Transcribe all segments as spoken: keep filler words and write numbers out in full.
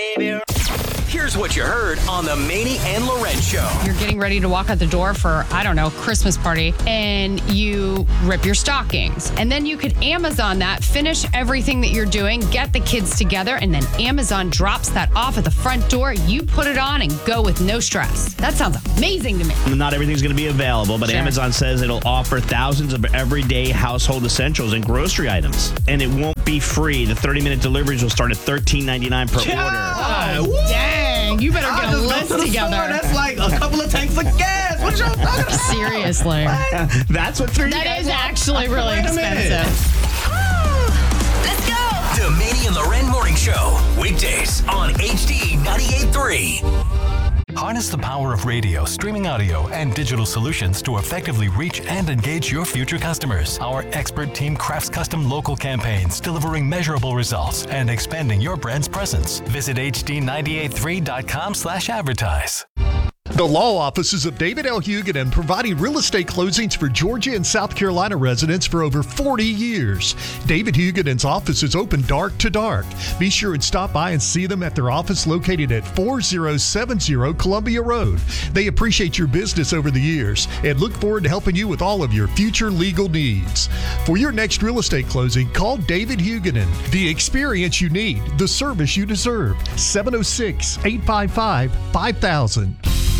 baby. Here's what you heard on the Maney and Loren Show. You're getting ready to walk out the door for, I don't know, Christmas party, and you rip your stockings. And then you could Amazon that, finish everything that you're doing, get the kids together, and then Amazon drops that off at the front door. You put it on and go with no stress. That sounds amazing to me. Not everything's going to be available, but Sure. Amazon says it'll offer thousands of everyday household essentials and grocery items. And it won't be free. The thirty-minute deliveries will start at thirteen ninety-nine per Yeah. order. Woo. Dang, you better I get a just go list to the together. store, that's like a couple of tanks of gas. What y'all talking about? Seriously. That's what three That is actually really Wait a minute. expensive. Let's go. The Maney and Loren Morning Show. Weekdays on H D ninety-eight point three. Harness the power of radio, streaming audio, and digital solutions to effectively reach and engage your future customers. Our expert team crafts custom local campaigns, delivering measurable results and expanding your brand's presence. Visit H D nine eight three dot com slash advertise. The law offices of David L. Huguenin, providing real estate closings for Georgia and South Carolina residents for over forty years. David Huguenin's office is open dark to dark. Be sure and stop by and see them at their office located at four oh seven oh Columbia Road. They appreciate your business over the years and look forward to helping you with all of your future legal needs. For your next real estate closing, call David Huguenin. The experience you need, the service you deserve. seven oh six, eight five five, five thousand.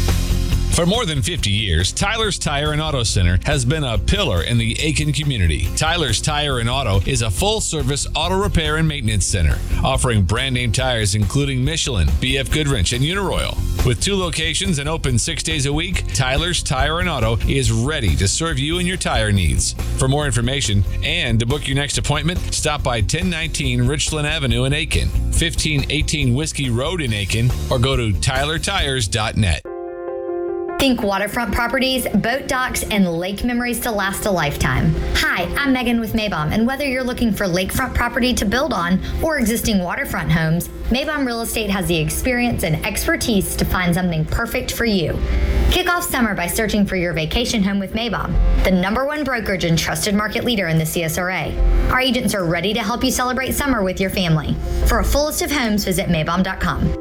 For more than fifty years, Tyler's Tire and Auto Center has been a pillar in the Aiken community. Tyler's Tire and Auto is a full-service auto repair and maintenance center, offering brand-name tires including Michelin, B F Goodwrench, and Uniroyal. With two locations and open six days a week, Tyler's Tire and Auto is ready to serve you and your tire needs. For more information and to book your next appointment, stop by ten nineteen Richland Avenue in Aiken, fifteen eighteen Whiskey Road in Aiken, or go to tyler tires dot net. Think waterfront properties, boat docks, and lake memories to last a lifetime. Hi, I'm Megan with Maybom, and whether you're looking for lakefront property to build on or existing waterfront homes, Maybom Real Estate has the experience and expertise to find something perfect for you. Kick off summer by searching for your vacation home with Maybom, the number one brokerage and trusted market leader in the C S R A. Our agents are ready to help you celebrate summer with your family. For a full list of homes, visit maybom dot com.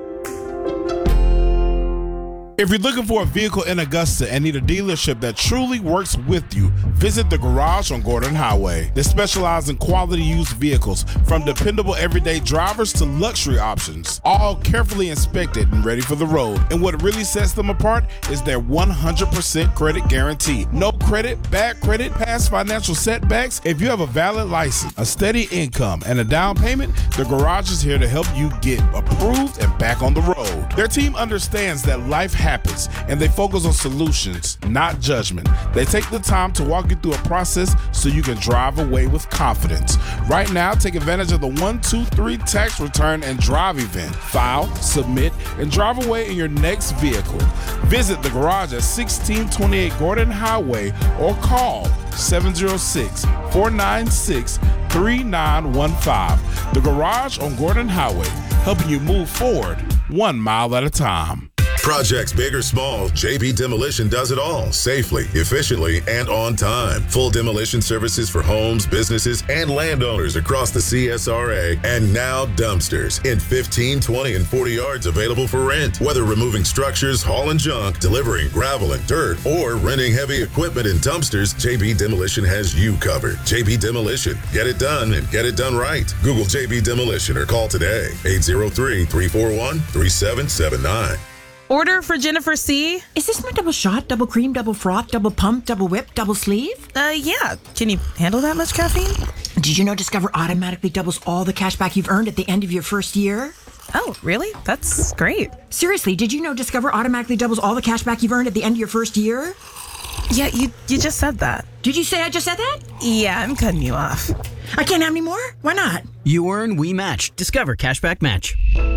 If you're looking for a vehicle in Augusta and need a dealership that truly works with you, visit The Garage on Gordon Highway. They specialize in quality used vehicles, from dependable everyday drivers to luxury options, all carefully inspected and ready for the road. And what really sets them apart is their one hundred percent credit guarantee. No credit, bad credit, past financial setbacks. If you have a valid license, a steady income, and a down payment, The Garage is here to help you get approved and back on the road. Their team understands that life happens happens, and they focus on solutions, not judgment. They take the time to walk you through a process so you can drive away with confidence. Right now, take advantage of the one two three tax return and drive event. File, submit, and drive away in your next vehicle. Visit The Garage at sixteen twenty-eight Gordon Highway or call seven oh six, four nine six, three nine one five. The Garage on Gordon Highway, helping you move forward one mile at a time. Projects big or small, J B Demolition does it all safely, efficiently, and on time. Full demolition services for homes, businesses, and landowners across the C S R A. And now dumpsters in fifteen, twenty, and forty yards available for rent. Whether removing structures, hauling junk, delivering gravel and dirt, or renting heavy equipment in dumpsters, J B Demolition has you covered. J B Demolition. Get it done and get it done right. Google J B Demolition or call today. eight oh three, three four one, three seven seven nine. Order for Jennifer C. Is this my double shot, double cream, double froth, double pump, double whip, double sleeve? Uh, yeah. Can you handle that much caffeine? Did you know Discover automatically doubles all the cash back you've earned at the end of your first year? Oh, really? That's great. Seriously, did you know Discover automatically doubles all the cash back you've earned at the end of your first year? Yeah, you you just said that. Did you say I just said that? Yeah, I'm cutting you off. I can't have any more? Why not? You earn, we match. Discover Cashback Match.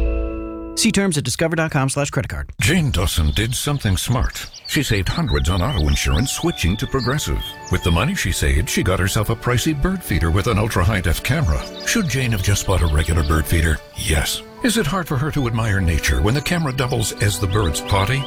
See terms at discover.com slash credit card. Jane Dawson did something smart. She saved hundreds on auto insurance switching to Progressive. With the money she saved, she got herself a pricey bird feeder with an ultra-high-def camera. Should Jane have just bought a regular bird feeder? Yes. Is it hard for her to admire nature when the camera doubles as the bird's potty?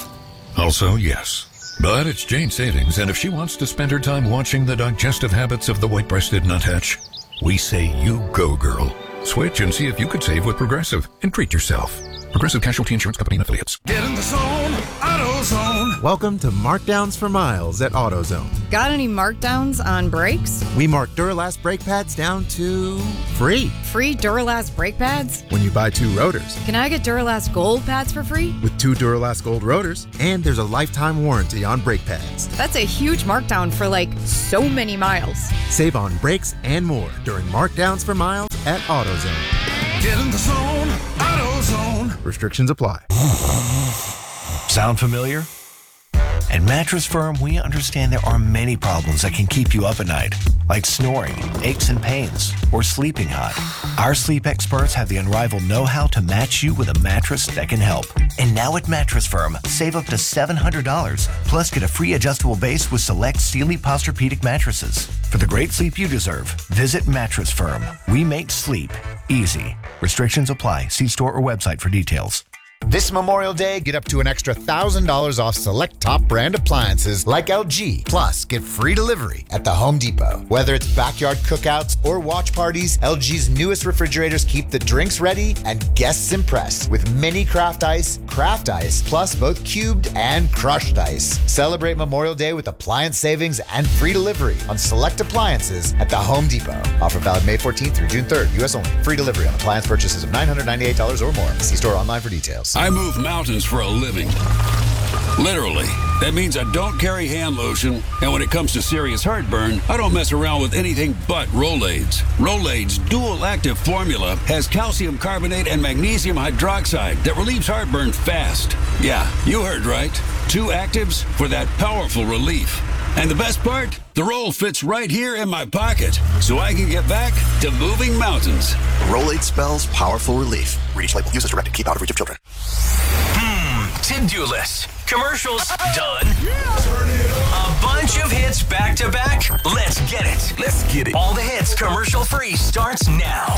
Also, yes. But it's Jane's savings, and if she wants to spend her time watching the digestive habits of the white-breasted nuthatch, we say you go, girl. Switch and see if you could save with Progressive and treat yourself. Progressive Casualty Insurance Company and affiliates. Get in the zone, AutoZone. Welcome to Markdowns for Miles at AutoZone. Got any markdowns on brakes? We mark Duralast brake pads down to free. Free Duralast brake pads? When you buy two rotors. Can I get Duralast Gold pads for free? With two Duralast Gold rotors, and there's a lifetime warranty on brake pads. That's a huge markdown for like so many miles. Save on brakes and more during Markdowns for Miles at AutoZone. Get in the zone, AutoZone. Restrictions apply. Sound familiar? At Mattress Firm, we understand there are many problems that can keep you up at night, like snoring, aches and pains, or sleeping hot. Our sleep experts have the unrivaled know-how to match you with a mattress that can help. And now at Mattress Firm, save up to seven hundred dollars, plus get a free adjustable base with select Sealy Posturepedic mattresses. For the great sleep you deserve, visit Mattress Firm. We make sleep easy. Restrictions apply. See store or website for details. This Memorial Day, get up to an extra one thousand dollars off select top brand appliances like L G. Plus, get free delivery at the Home Depot. Whether it's backyard cookouts or watch parties, L G's newest refrigerators keep the drinks ready and guests impressed with mini craft ice, craft ice, plus both cubed and crushed ice. Celebrate Memorial Day with appliance savings and free delivery on select appliances at the Home Depot. Offer valid May fourteenth through June third, U S only. Free delivery on appliance purchases of nine hundred ninety-eight dollars or more. See store online for details. I move mountains for a living. Literally. That means I don't carry hand lotion, and when it comes to serious heartburn, I don't mess around with anything but Rolaids. Rolaids' dual-active formula has calcium carbonate and magnesium hydroxide that relieves heartburn fast. Yeah, you heard right. Two actives for that powerful relief. And the best part? The roll fits right here in my pocket, so I can get back to moving mountains. Rolade spells powerful relief. Read each label. Use as directed. Keep out of reach of children. Hmm, to-do list. Commercials done. A bunch of hits back to back. Let's get it. Let's get it. All the hits commercial free starts now.